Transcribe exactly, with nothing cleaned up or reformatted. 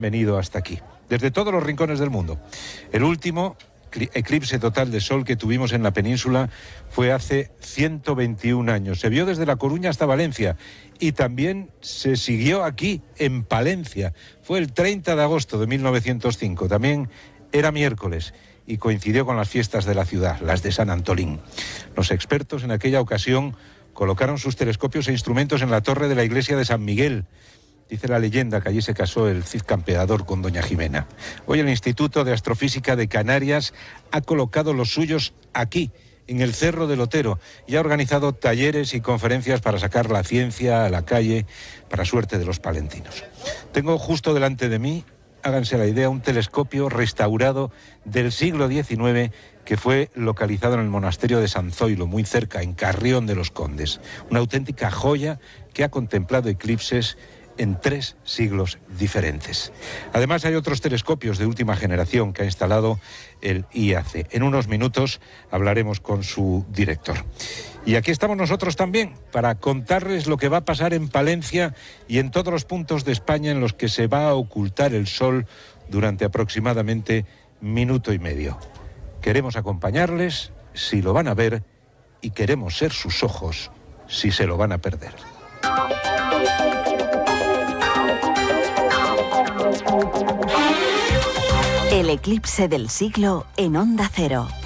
venido hasta aquí, desde todos los rincones del mundo. El último eclipse total de sol que tuvimos en la península fue hace ciento veintiún años. Se vio desde La Coruña hasta Valencia y también se siguió aquí, en Palencia. Fue el treinta de agosto de mil novecientos cinco, también era miércoles y coincidió con las fiestas de la ciudad, las de San Antolín. Los expertos en aquella ocasión colocaron sus telescopios e instrumentos en la torre de la iglesia de San Miguel. Dice la leyenda que allí se casó el Cid Campeador con doña Jimena. Hoy el Instituto de Astrofísica de Canarias ha colocado los suyos aquí, en el Cerro del Otero, y ha organizado talleres y conferencias para sacar la ciencia a la calle, para suerte de los palentinos. Tengo justo delante de mí, háganse la idea, un telescopio restaurado del siglo diecinueve que fue localizado en el monasterio de San Zoilo, muy cerca, en Carrión de los Condes. Una auténtica joya que ha contemplado eclipses en tres siglos diferentes. Además, hay otros telescopios de última generación que ha instalado el I A C. En unos minutos hablaremos con su director. Y aquí estamos nosotros también para contarles lo que va a pasar en Palencia y en todos los puntos de España en los que se va a ocultar el sol durante aproximadamente minuto y medio. Queremos acompañarles si lo van a ver y queremos ser sus ojos si se lo van a perder. El eclipse del siglo en Onda Cero.